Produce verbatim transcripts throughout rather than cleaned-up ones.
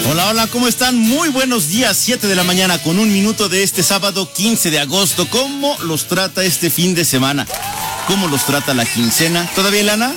Hola, hola, ¿cómo están? Muy buenos días, siete de la mañana con un minuto de este sábado quince de agosto. ¿Cómo los trata este fin de semana? ¿Cómo los trata la quincena? ¿Todavía, Lana?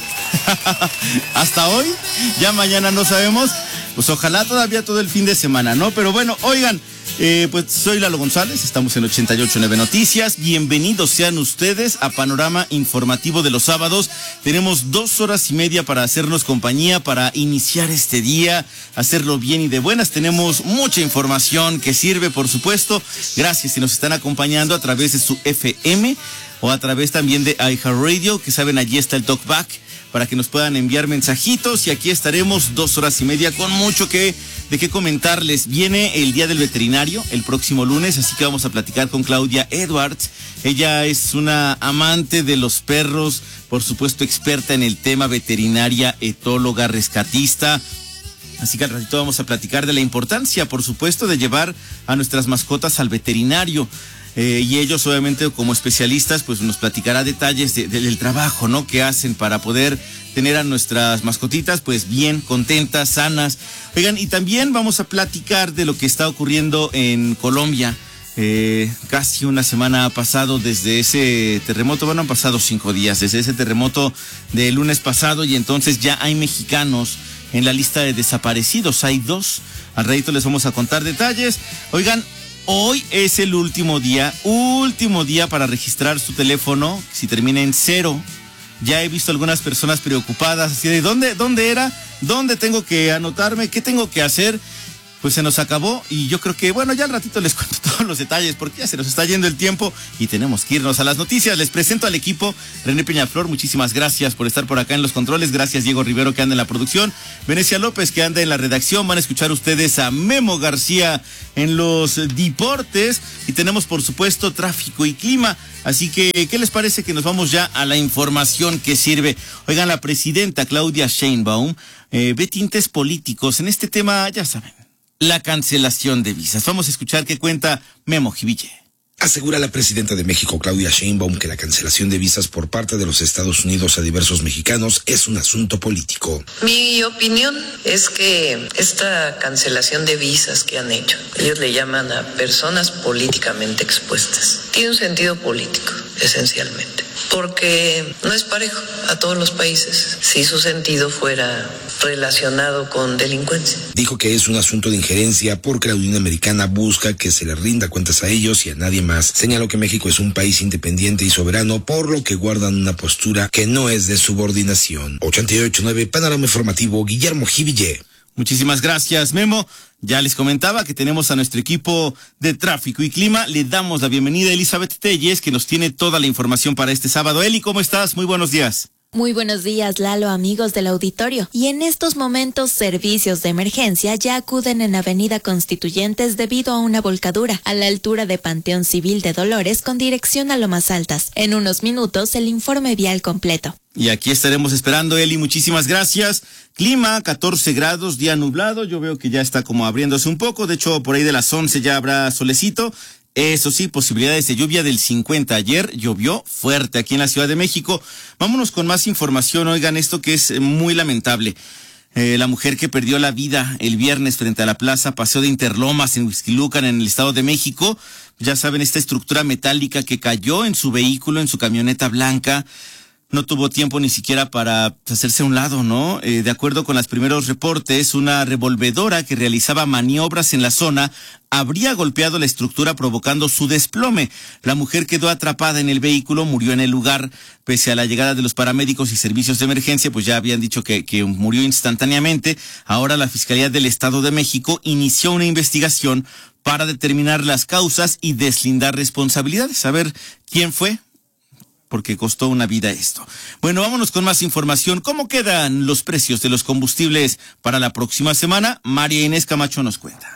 ¿Hasta hoy? ¿Ya mañana no sabemos? Pues ojalá todavía todo el fin de semana, ¿no? Pero bueno, oigan, eh, pues soy Lalo González, estamos en ochenta y ocho punto nueve Noticias. Bienvenidos sean ustedes a Panorama Informativo de los sábados. Tenemos dos horas y media para hacernos compañía, para iniciar este día, hacerlo bien y de buenas. Tenemos mucha información que sirve, por supuesto. Gracias si nos están acompañando a través de su F M o a través también de iHeartRadio, que saben, allí está el Talkback, para que nos puedan enviar mensajitos, y aquí estaremos dos horas y media con mucho que de qué comentarles. Viene el Día del Veterinario el próximo lunes, así que vamos a platicar con Claudia Edwards. Ella es una amante de los perros, por supuesto experta en el tema, veterinaria, etóloga, rescatista. Así que al ratito vamos a platicar de la importancia, por supuesto, de llevar a nuestras mascotas al veterinario. Eh, y ellos, obviamente, como especialistas, pues nos platicará detalles de, de, del trabajo, ¿no?, que hacen para poder tener a nuestras mascotitas, pues bien, contentas, sanas. Oigan, y también vamos a platicar de lo que está ocurriendo en Colombia. Eh, casi una semana ha pasado desde ese terremoto, bueno, han pasado cinco días desde ese terremoto del lunes pasado, y entonces ya hay mexicanos en la lista de desaparecidos. Hay dos. Al ratito les vamos a contar detalles. Oigan, hoy es el último día, último día para registrar su teléfono, si termina en cero. Ya he visto algunas personas preocupadas, así de, ¿dónde, dónde era? ¿Dónde tengo que anotarme? ¿Qué tengo que hacer? Pues se nos acabó, y yo creo que, bueno, ya al ratito les cuento todos los detalles, porque ya se nos está yendo el tiempo y tenemos que irnos a las noticias. Les presento al equipo. René Peñaflor, muchísimas gracias por estar por acá en los controles. Gracias, Diego Rivero, que anda en la producción. Venecia López, que anda en la redacción. Van a escuchar ustedes a Memo García en los deportes. Y tenemos, por supuesto, tráfico y clima. Así que, ¿qué les parece que nos vamos ya a la información que sirve? Oigan, la presidenta Claudia Sheinbaum eh, ve tintes políticos en este tema, ya saben, la cancelación de visas. Vamos a escuchar qué cuenta Memo Jiville. Asegura la presidenta de México, Claudia Sheinbaum, que la cancelación de visas por parte de los Estados Unidos a diversos mexicanos es un asunto político. Mi opinión es que esta cancelación de visas que han hecho, ellos le llaman a personas políticamente expuestas, tiene un sentido político, esencialmente, porque no es parejo a todos los países si su sentido fuera relacionado con delincuencia. Dijo que es un asunto de injerencia porque la Unión Americana busca que se le rinda cuentas a ellos y a nadie más. Señaló que México es un país independiente y soberano, por lo que guardan una postura que no es de subordinación. ochenta y ocho punto nueve Panorama Informativo, Guillermo Jiville. Muchísimas gracias, Memo. Ya les comentaba que tenemos a nuestro equipo de tráfico y clima. Le damos la bienvenida a Elizabeth Telles, que nos tiene toda la información para este sábado. Eli, ¿cómo estás? Muy buenos días. Muy buenos días, Lalo, amigos del auditorio. Y en estos momentos, servicios de emergencia ya acuden en Avenida Constituyentes debido a una volcadura a la altura de Panteón Civil de Dolores con dirección a Lomas Altas. En unos minutos, el informe vial completo. Y aquí estaremos esperando, Eli, muchísimas gracias. Clima, catorce grados, día nublado. Yo veo que ya está como abriéndose un poco. De hecho, por ahí de las once ya habrá solecito. Eso sí, posibilidades de lluvia del cincuenta. Ayer llovió fuerte aquí en la Ciudad de México. Vámonos con más información. Oigan, esto que es muy lamentable. Eh, la mujer que perdió la vida el viernes frente a la Plaza Paseo de Interlomas en Huixquilucan, en el Estado de México. Ya saben, esta estructura metálica que cayó en su vehículo, en su camioneta blanca. No tuvo tiempo ni siquiera para hacerse a un lado, ¿no? Eh, de acuerdo con los primeros reportes, una revolvedora que realizaba maniobras en la zona habría golpeado la estructura provocando su desplome. La mujer quedó atrapada en el vehículo, murió en el lugar. Pese a la llegada de los paramédicos y servicios de emergencia, pues ya habían dicho que, que murió instantáneamente. Ahora la Fiscalía del Estado de México inició una investigación para determinar las causas y deslindar responsabilidades. A ver quién fue, porque costó una vida esto. Bueno, vámonos con más información. ¿Cómo quedan los precios de los combustibles para la próxima semana? María Inés Camacho nos cuenta.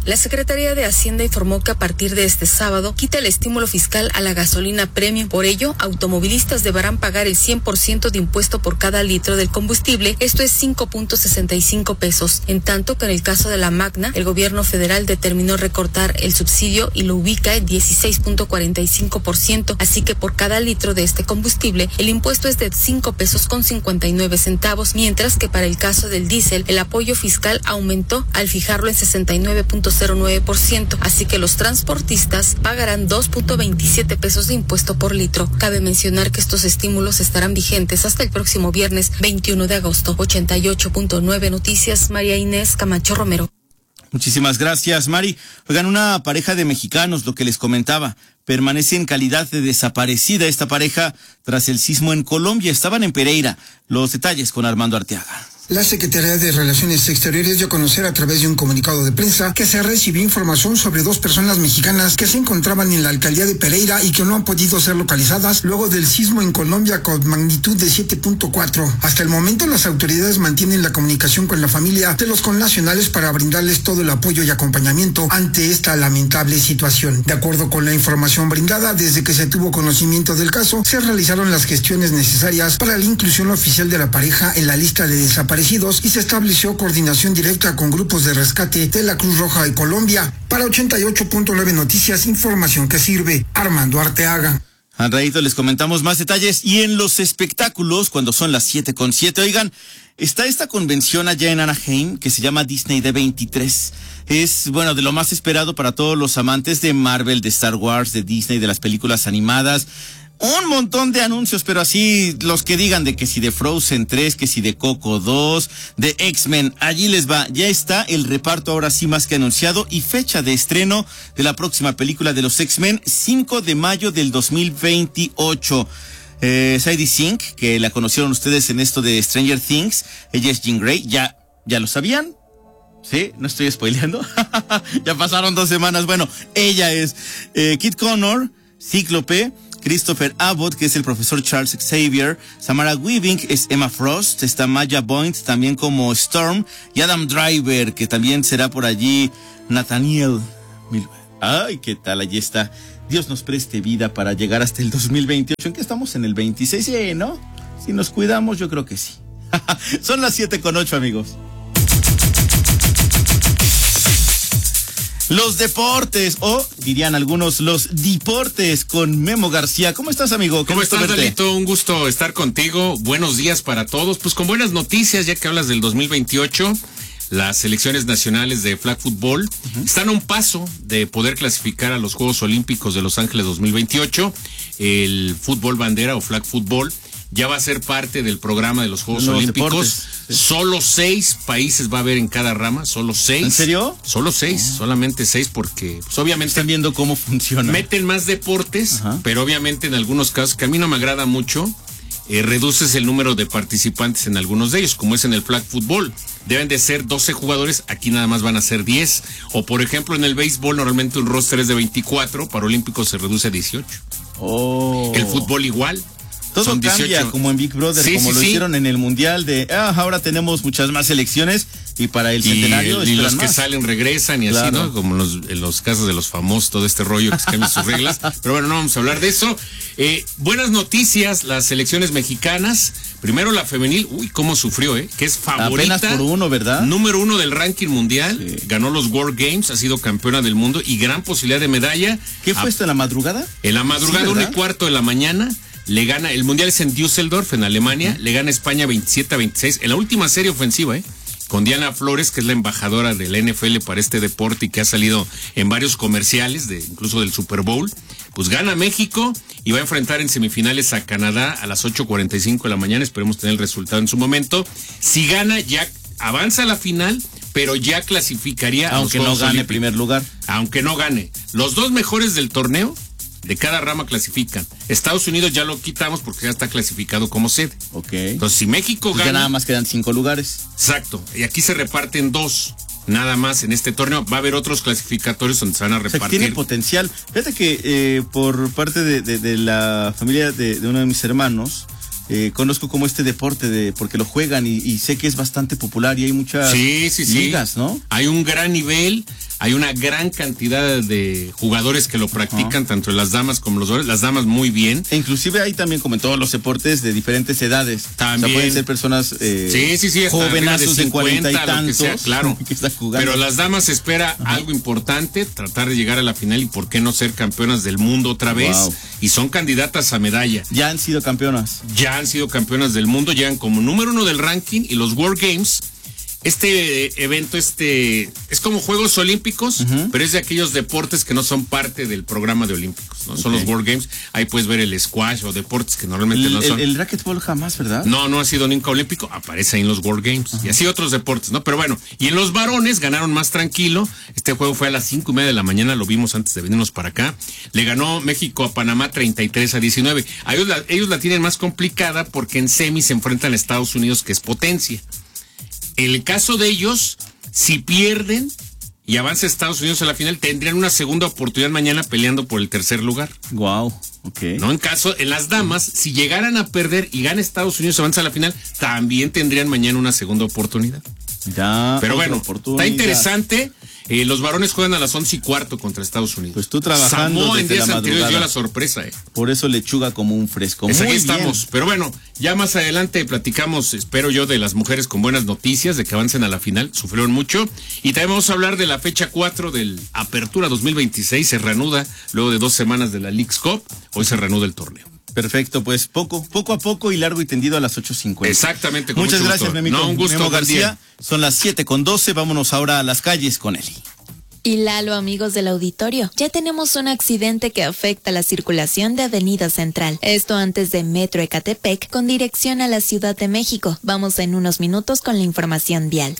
La Secretaría de Hacienda informó que a partir de este sábado quita el estímulo fiscal a la gasolina premium. Por ello, automovilistas deberán pagar el cien por ciento de impuesto por cada litro del combustible, esto es cinco punto sesenta y cinco pesos. En tanto que en el caso de la Magna, el gobierno federal determinó recortar el subsidio y lo ubica en dieciséis punto cuarenta y cinco por ciento, así que por cada litro de este combustible, el impuesto es de cinco pesos con cincuenta y nueve centavos, mientras que para el caso del diésel, el apoyo fiscal aumentó al fijarlo en sesenta y nueve punto cero nueve por ciento, así que los transportistas pagarán dos punto veintisiete pesos de impuesto por litro. Cabe mencionar que estos estímulos estarán vigentes hasta el próximo viernes veintiuno de agosto. ochenta y ocho punto nueve Noticias, María Inés Camacho Romero. Muchísimas gracias, Mari. Oigan, una pareja de mexicanos, lo que les comentaba, permanece en calidad de desaparecida esta pareja tras el sismo en Colombia. Estaban en Pereira. Los detalles con Armando Arteaga. La Secretaría de Relaciones Exteriores dio a conocer a través de un comunicado de prensa que se recibió información sobre dos personas mexicanas que se encontraban en la alcaldía de Pereira y que no han podido ser localizadas luego del sismo en Colombia con magnitud de siete punto cuatro. Hasta el momento las autoridades mantienen la comunicación con la familia de los connacionales para brindarles todo el apoyo y acompañamiento ante esta lamentable situación. De acuerdo con la información brindada, desde que se tuvo conocimiento del caso, se realizaron las gestiones necesarias para la inclusión oficial de la pareja en la lista de desaparecidos y se estableció coordinación directa con grupos de rescate de la Cruz Roja de Colombia. Para ochenta y ocho punto nueve Noticias, información que sirve. Armando Arteaga. Al ratito les comentamos más detalles. Y en los espectáculos, cuando son las siete con siete, oigan, está esta convención allá en Anaheim que se llama Disney D veintitrés. Es, bueno, de lo más esperado para todos los amantes de Marvel, de Star Wars, de Disney, de las películas animadas. Un montón de anuncios, pero así los que digan de que si de Frozen tres, que si de Coco dos, de X-Men, allí les va. Ya está el reparto ahora sí más que anunciado y fecha de estreno de la próxima película de los X-Men, cinco de mayo del dos mil veintiocho. Eh, Sadie Sink, que la conocieron ustedes en esto de Stranger Things, ella es Jean Grey, ya, ya lo sabían. Sí, no estoy spoileando. Ya pasaron dos semanas. Bueno, ella es eh, Kit Connor, Cíclope, Christopher Abbott, que es el profesor Charles Xavier, Samara Weaving es Emma Frost, está Maya Boyd también como Storm, y Adam Driver, que también será por allí Nathaniel Milward. Ay, qué tal, allí está. Dios nos preste vida para llegar hasta el dos mil veintiocho. ¿En qué estamos? En el veintiséis, sí, ¿no? Si nos cuidamos, yo creo que sí. Son las siete con ocho, amigos. Los deportes, o dirían algunos, los deportes con Memo García. ¿Cómo estás, amigo? ¿Cómo estás, Dalito? Un gusto estar contigo. Buenos días para todos. Pues con buenas noticias, ya que hablas del dos mil veintiocho. Las selecciones nacionales de flag football uh-huh. están a un paso de poder clasificar a los Juegos Olímpicos de Los Ángeles dos mil veintiocho. El fútbol bandera o flag football ya va a ser parte del programa de los Juegos los Olímpicos. Deportes, sí. Solo seis países va a haber en cada rama, solo seis. ¿En serio? Solo seis, oh. solamente seis porque pues, obviamente están viendo cómo funciona. Meten más deportes, uh-huh. pero obviamente en algunos casos, que a mí no me agrada mucho, eh, reduces el número de participantes en algunos de ellos, como es en el flag football. Deben de ser doce jugadores, aquí nada más van a ser diez. O por ejemplo en el béisbol normalmente un roster es de veinticuatro, para olímpicos se reduce a dieciocho. Oh. El fútbol igual. Todo son cambia, dieciocho. Como en Big Brother, sí, como sí, lo sí. hicieron en el Mundial de, ah, ahora tenemos muchas más selecciones y para el centenario y, y los más. que salen regresan y claro. así, ¿no? Como los, en los casos de los famosos, todo este rollo que se cambian sus reglas. Pero bueno, no vamos a hablar de eso. Eh, buenas noticias, las selecciones mexicanas. Primero la femenil, uy, cómo sufrió, ¿eh? Que es favorita. Apenas por uno, ¿verdad? Número uno del ranking mundial. Sí. Ganó los World Games, ha sido campeona del mundo y gran posibilidad de medalla. ¿Qué fue a, esto en la madrugada? En la madrugada, sí, una y cuarto de la mañana. Le gana, el mundial es en Düsseldorf, en Alemania, uh-huh. le gana España veintisiete a veintiséis, en la última serie ofensiva, ¿eh? Con Diana Flores, que es la embajadora de la N F L para este deporte y que ha salido en varios comerciales, de incluso del Super Bowl, pues gana México y va a enfrentar en semifinales a Canadá a las ocho cuarenta y cinco de la mañana, esperemos tener el resultado en su momento. Si gana, ya avanza a la final, pero ya clasificaría aunque a los no gane Olímpicos. Primer lugar. Aunque no gane. Los dos mejores del torneo de cada rama clasifican. Estados Unidos ya lo quitamos porque ya está clasificado como sede. Ok. Entonces, si México pues gana... Ya nada más quedan cinco lugares. Exacto. Y aquí se reparten dos. Nada más en este torneo. Va a haber otros clasificatorios donde se van a repartir. O sea, tiene potencial. Fíjate que eh, por parte de, de, de la familia de, de uno de mis hermanos, eh, conozco como este deporte de porque lo juegan y, y sé que es bastante popular y hay muchas sí, sí, sí. ligas, ¿no? Hay un gran nivel. Hay una gran cantidad de jugadores que lo practican, uh-huh. tanto las damas como los hombres. Las damas muy bien. E inclusive hay también, como en todos los deportes, de diferentes edades. También. O sea, pueden ser personas eh, sí, sí, sí, jovenazos de, de cuarenta y tantos. Sea, claro. Que están jugando. Pero las damas espera uh-huh. algo importante, tratar de llegar a la final y por qué no ser campeonas del mundo otra vez. Wow. Y son candidatas a medalla. Ya han sido campeonas. Ya han sido campeonas del mundo, llegan como número uno del ranking y los World Games. Este evento este es como Juegos Olímpicos, uh-huh. pero es de aquellos deportes que no son parte del programa de Olímpicos, ¿no? Okay. Son los World Games. Ahí puedes ver el squash o deportes que normalmente el, no son. El, el racquetball jamás, ¿verdad? No, no ha sido nunca olímpico, aparece ahí en los World Games. Uh-huh. Y así otros deportes, ¿no? Pero bueno, y en los varones ganaron más tranquilo. Este juego fue a las cinco y media de la mañana, lo vimos antes de venirnos para acá. Le ganó México a Panamá treinta y tres a diecinueve. A ellos, la, ellos la tienen más complicada porque en semis se enfrentan a Estados Unidos, que es potencia. El caso de ellos, si pierden y avanza Estados Unidos a la final, tendrían una segunda oportunidad mañana peleando por el tercer lugar. Wow, ok. No, en caso, en las damas, si llegaran a perder y gana Estados Unidos y avanza a la final, también tendrían mañana una segunda oportunidad. Ya. Pero bueno, está interesante. Eh, los varones juegan a las once y cuarto contra Estados Unidos. Pues tú trabajando Samoa desde en días la anteriores madrugada. dio la sorpresa, eh. Por eso lechuga como un fresco. Pues Muy aquí bien. estamos. Pero bueno, ya más adelante platicamos, espero yo, de las mujeres con buenas noticias, de que avancen a la final. Sufrieron mucho. Y también vamos a hablar de la fecha cuatro del Apertura dos mil veintiséis. Se reanuda luego de dos semanas de la Leagues Cup. Hoy se reanuda el torneo. Perfecto, pues poco, poco a poco y largo y tendido a las ocho cincuenta. Exactamente. Con Muchas mucho gracias, gusto. mi amigo No, un gusto, Memo García. García. Son las siete con doce. Vámonos ahora a las calles con Eli. Y Lalo, amigos del auditorio, ya tenemos un accidente que afecta la circulación de Avenida Central. Esto antes de Metro Ecatepec con dirección a la Ciudad de México. Vamos en unos minutos con la información vial.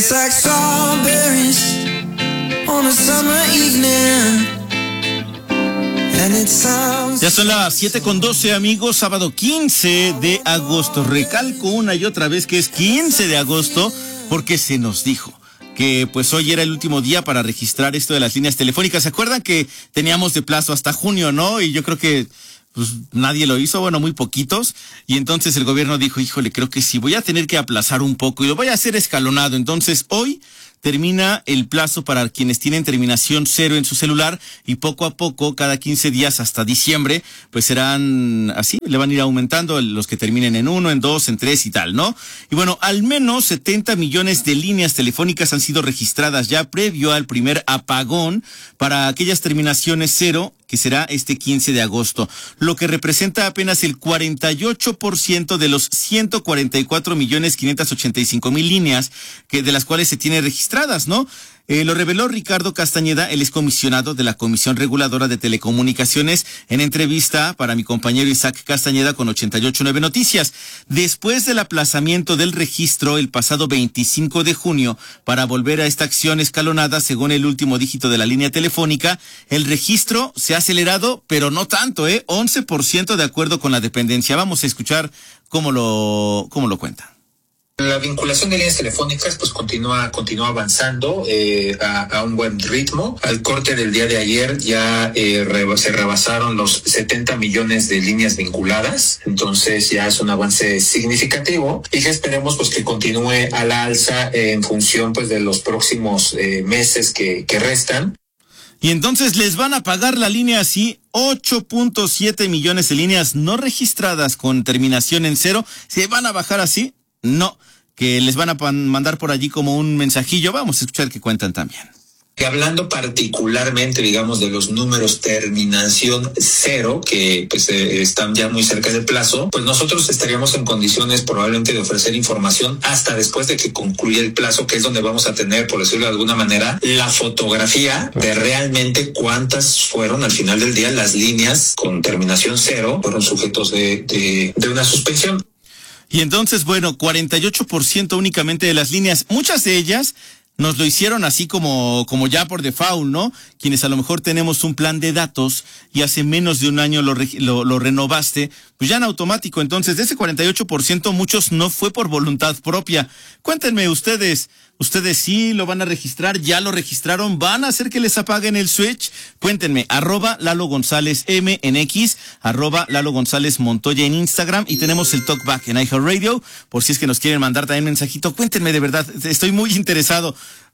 Ya son las siete con doce, amigos, sábado quince de agosto. Recalco una y otra vez que es quince de agosto porque se nos dijo que pues hoy era el último día para registrar esto de las líneas telefónicas. ¿Se acuerdan que teníamos de plazo hasta junio, no? Y yo creo que pues nadie lo hizo, bueno, muy poquitos. Y entonces el gobierno dijo, híjole, creo que sí, voy a tener que aplazar un poco y lo voy a hacer escalonado. Entonces hoy termina el plazo para quienes tienen terminación cero en su celular y poco a poco, cada quince días hasta diciembre, pues serán así, le van a ir aumentando los que terminen en uno, en dos, en tres y tal, ¿no? Y bueno, al menos setenta millones de líneas telefónicas han sido registradas ya previo al primer apagón para aquellas terminaciones cero, que será este quince de agosto, lo que representa apenas el cuarenta y ocho por ciento de los ciento cuarenta y cuatro millones quinientos ochenta y cinco mil líneas que de las cuales se tiene registradas, ¿no? Eh, lo reveló Ricardo Castañeda, el excomisionado de la Comisión Reguladora de Telecomunicaciones, en entrevista para mi compañero Isaac Castañeda con ochenta y ocho nueve Noticias. Después del aplazamiento del registro el pasado veinticinco de junio para volver a esta acción escalonada, según el último dígito de la línea telefónica, el registro se ha acelerado, pero no tanto, ¿eh? once por ciento de acuerdo con la dependencia. Vamos a escuchar cómo lo, cómo lo cuenta. La vinculación de líneas telefónicas pues continúa continúa avanzando eh, a, a un buen ritmo. Al corte del día de ayer ya eh, re, se rebasaron los setenta millones de líneas vinculadas, entonces ya es un avance significativo y que esperemos pues que continúe a la alza eh, en función pues de los próximos eh, meses que, que restan. Y entonces les van a pagar la línea así, ocho punto siete millones de líneas no registradas con terminación en cero, ¿se van a bajar así? No, que les van a mandar por allí como un mensajillo. Vamos a escuchar qué cuentan también. Que hablando particularmente, digamos, de los números terminación cero, que pues eh, están ya muy cerca del plazo, pues nosotros estaríamos en condiciones probablemente de ofrecer información hasta después de que concluya el plazo, que es donde vamos a tener, por decirlo de alguna manera, la fotografía de realmente cuántas fueron al final del día las líneas con terminación cero, fueron sujetos de, de, de una suspensión. Y entonces, bueno, cuarenta y ocho por ciento únicamente de las líneas, muchas de ellas nos lo hicieron así como, como ya por default, ¿no? Quienes a lo mejor tenemos un plan de datos y hace menos de un año lo, lo, lo renovaste, pues ya en automático. Entonces, de ese cuarenta y ocho por ciento, muchos no fue por voluntad propia. Cuéntenme ustedes, ¿ustedes sí lo van a registrar? ¿Ya lo registraron? ¿Van a hacer que les apaguen el switch? Cuéntenme, arroba Lalo González M en X, arroba Lalo González Montoya en Instagram y tenemos el Talkback en iHeartRadio, por si es que nos quieren mandar también mensajito. Cuéntenme de verdad, estoy muy interesado.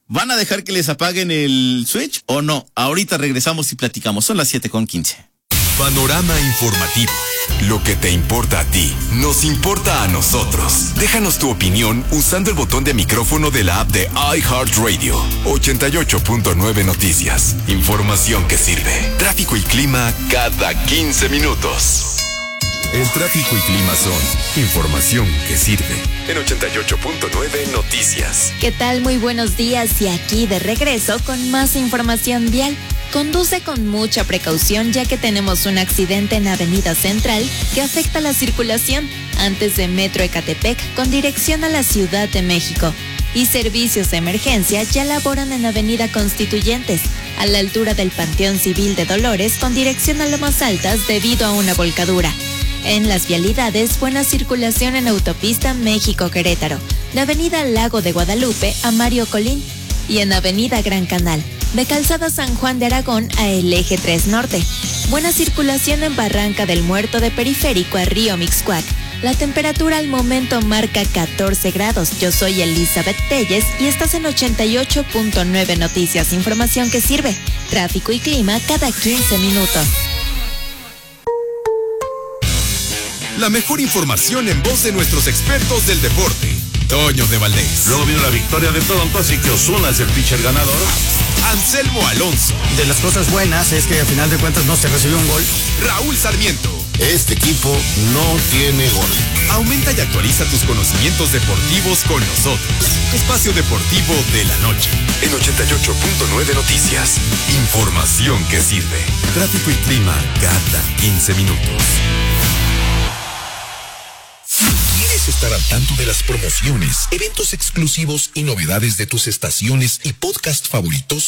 ¿Van a dejar que les apaguen el switch o no? Ahorita regresamos y platicamos. Son las siete con quince. Panorama informativo. Lo que te importa a ti, nos importa a nosotros. Déjanos tu opinión usando el botón de micrófono de la app de iHeartRadio. ochenta y ocho punto nueve Noticias. Información que sirve. Tráfico y clima cada quince minutos. El tráfico y clima son información que sirve. En ochenta y ocho punto nueve Noticias. ¿Qué tal? Muy buenos días y aquí de regreso con más información vial. Conduce con mucha precaución ya que tenemos un accidente en Avenida Central que afecta la circulación antes de Metro Ecatepec con dirección a la Ciudad de México. Y servicios de emergencia ya laboran en Avenida Constituyentes, a la altura del Panteón Civil de Dolores con dirección a Lomas Altas debido a una volcadura. En las vialidades, buena circulación en Autopista México-Querétaro, de Avenida Lago de Guadalupe a Mario Colín y en Avenida Gran Canal, de Calzada San Juan de Aragón a el Eje tres Norte. Buena circulación en Barranca del Muerto de Periférico a Río Mixcoac. La temperatura al momento marca catorce grados. Yo soy Elizabeth Telles y estás en ochenta y ocho punto nueve Noticias. Información que sirve. Tráfico y clima cada quince minutos. La mejor información en voz de nuestros expertos del deporte. Toño de Valdés. Luego vino la victoria de Toronto, así que Ozuna es el pitcher ganador. Anselmo Alonso. De las cosas buenas es que al final de cuentas no se recibió un gol. Raúl Sarmiento. Este equipo no tiene gol. Aumenta y actualiza tus conocimientos deportivos con nosotros. Espacio Deportivo de la Noche. En ochenta y ocho punto nueve Noticias. Información que sirve. Tráfico y clima cada quince minutos. ¿Quieres estar al tanto de las promociones, eventos exclusivos y novedades de tus estaciones y podcast favoritos?